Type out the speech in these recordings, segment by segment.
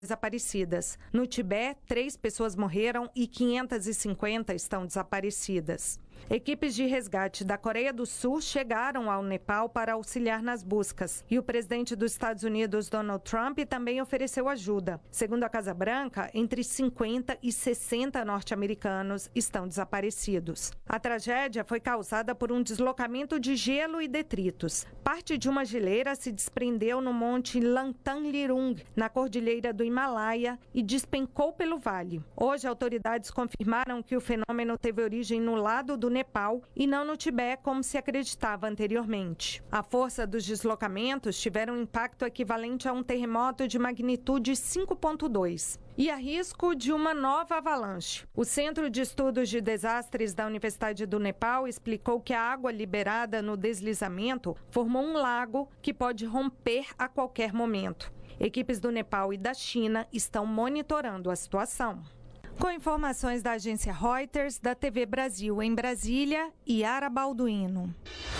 desaparecidas. No Tibete, 3 pessoas morreram e 550 estão desaparecidas. Equipes de resgate da Coreia do Sul chegaram ao Nepal para auxiliar nas buscas. E o presidente dos Estados Unidos, Donald Trump, também ofereceu ajuda. Segundo a Casa Branca, entre 50 e 60 norte-americanos estão desaparecidos. A tragédia foi causada por um deslocamento de gelo e detritos. Parte de uma geleira se desprendeu no monte Langtanlirung, na cordilheira do Himalaia, e despencou pelo vale. Hoje, autoridades confirmaram que o fenômeno teve origem no lado do Nepal e não no Tibete, como se acreditava anteriormente. A força dos deslocamentos tiveram um impacto equivalente a um terremoto de magnitude 5,2. E há risco de uma nova avalanche. O Centro de Estudos de Desastres da Universidade do Nepal explicou que a água liberada no deslizamento formou um lago que pode romper a qualquer momento. Equipes do Nepal e da China estão monitorando a situação. Com informações da agência Reuters, da TV Brasil em Brasília, Yara Balduino.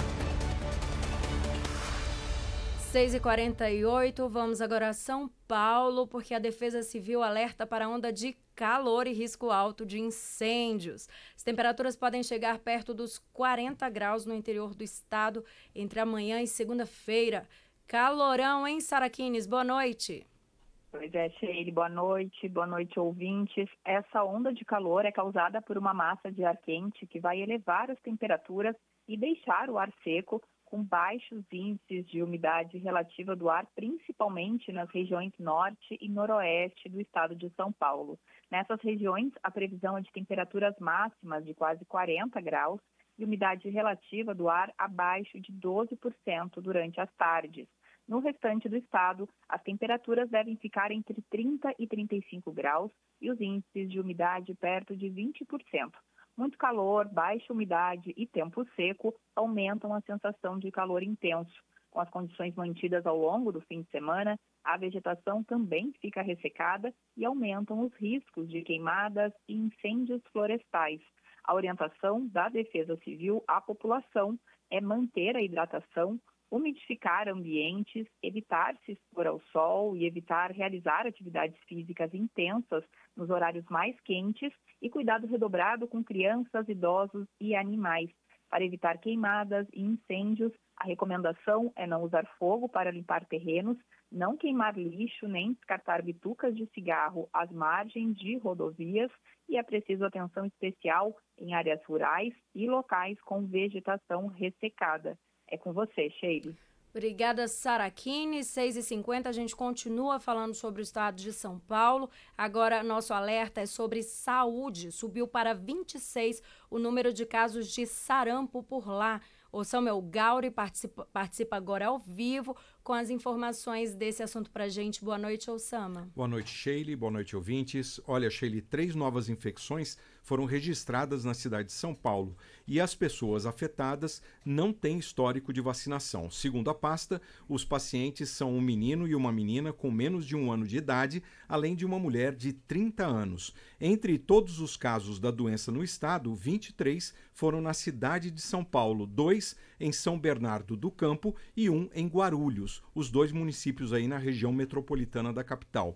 6h48, vamos agora a São Paulo, porque a Defesa Civil alerta para onda de calor e risco alto de incêndios. As temperaturas podem chegar perto dos 40 graus no interior do estado entre amanhã e segunda-feira. Calorão, hein, Saracchinis? Boa noite. Pois é, Sheila, boa noite, ouvintes. Essa onda de calor é causada por uma massa de ar quente que vai elevar as temperaturas e deixar o ar seco com baixos índices de umidade relativa do ar, principalmente nas regiões norte e noroeste do estado de São Paulo. Nessas regiões, a previsão é de temperaturas máximas de quase 40 graus e umidade relativa do ar abaixo de 12% durante as tardes. No restante do estado, as temperaturas devem ficar entre 30 e 35 graus e os índices de umidade perto de 20%. Muito calor, baixa umidade e tempo seco aumentam a sensação de calor intenso. Com as condições mantidas ao longo do fim de semana, a vegetação também fica ressecada e aumentam os riscos de queimadas e incêndios florestais. A orientação da Defesa Civil à população é manter a hidratação, umidificar ambientes, evitar se expor ao sol e evitar realizar atividades físicas intensas nos horários mais quentes e cuidado redobrado com crianças, idosos e animais. Para evitar queimadas e incêndios, a recomendação é não usar fogo para limpar terrenos, não queimar lixo nem descartar bitucas de cigarro às margens de rodovias e é preciso atenção especial em áreas rurais e locais com vegetação ressecada. É com você, Sheila. Obrigada, Saracchinis. 6h50, a gente continua falando sobre o estado de São Paulo. Agora, nosso alerta é sobre saúde. Subiu para 26 o número de casos de sarampo por lá. O Samuel Gauri participa agora ao vivo com as informações desse assunto pra gente. Boa noite, Osama. Boa noite, Sheila. Boa noite, ouvintes. Olha, Sheila, 3 novas infecções foram registradas na cidade de São Paulo e as pessoas afetadas não têm histórico de vacinação. Segundo a pasta, os pacientes são um menino e uma menina com menos de 1 ano de idade, além de uma mulher de 30 anos. Entre todos os casos da doença no estado, 23 foram na cidade de São Paulo, 2 em São Bernardo do Campo e 1 em Guarulhos, os 2 municípios aí na região metropolitana da capital.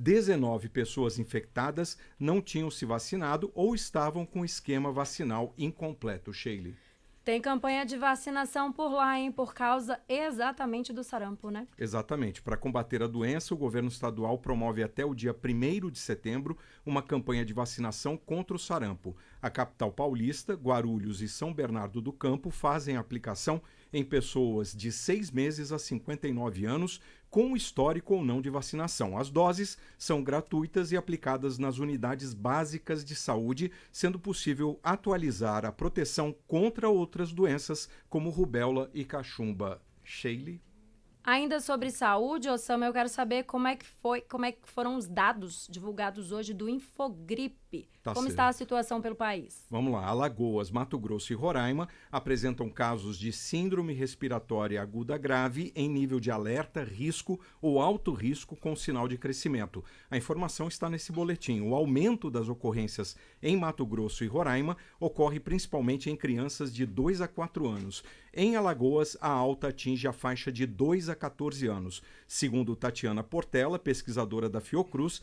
19 pessoas infectadas não tinham se vacinado ou estavam com esquema vacinal incompleto, Sheila. Tem campanha de vacinação por lá, hein? Por causa exatamente do sarampo, né? Exatamente. Para combater a doença, o governo estadual promove até o dia 1º de setembro uma campanha de vacinação contra o sarampo. A capital paulista, Guarulhos e São Bernardo do Campo fazem a aplicação em pessoas de 6 meses a 59 anos com histórico ou não de vacinação. As doses são gratuitas e aplicadas nas unidades básicas de saúde, sendo possível atualizar a proteção contra outras doenças como rubéola e cachumba. Sheila? Ainda sobre saúde, Osama, eu quero saber como é que foram os dados divulgados hoje do Infogripe. Como está a situação pelo país? Vamos lá. Alagoas, Mato Grosso e Roraima apresentam casos de síndrome respiratória aguda grave em nível de alerta, risco ou alto risco com sinal de crescimento. A informação está nesse boletim. O aumento das ocorrências em Mato Grosso e Roraima ocorre principalmente em crianças de 2 a 4 anos. Em Alagoas, a alta atinge a faixa de 2 a 14 anos. Segundo Tatiana Portela, pesquisadora da Fiocruz,